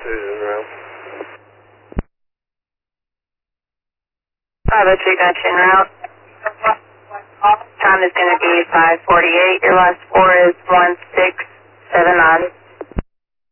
Susan route. Bravo 2, got you en route. Time is going to be 5:48. Your last 4 is 1679.